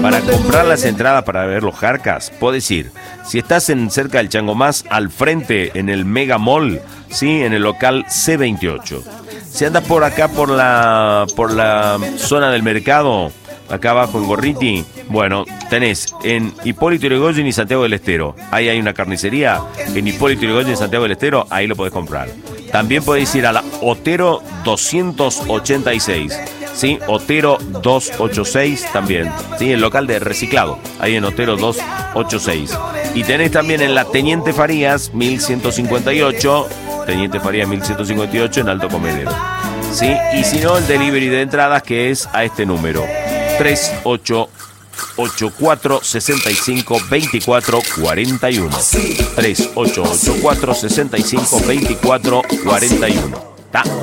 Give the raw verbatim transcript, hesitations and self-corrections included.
Para comprar las entradas para ver los Jarcas, podés ir. Si estás en cerca del Changomás, al frente, en el Mega Mall, ¿sí? En el local C veintiocho. Si andas por acá, por la, por la zona del mercado, acá abajo en Gorriti, bueno, tenés en Hipólito Yrigoyen y Santiago del Estero. Ahí hay una carnicería, en Hipólito Yrigoyen y Santiago del Estero, ahí lo podés comprar. También podéis ir a la Otero doscientos ochenta y seis, ¿sí? Otero doscientos ochenta y seis también, ¿sí? El local de reciclado, ahí en Otero doscientos ochenta y seis. Y tenés también en la Teniente Farías mil ciento cincuenta y ocho, Teniente Farías mil ciento cincuenta y ocho en Alto Comedero, ¿sí? Y si no, el delivery de entradas, que es a este número, tres ocho ocho cuatro seis cinco dos cuatro cuatro uno. tres ocho ocho cuatro seis cinco dos cuatro cuatro uno. ¿Está?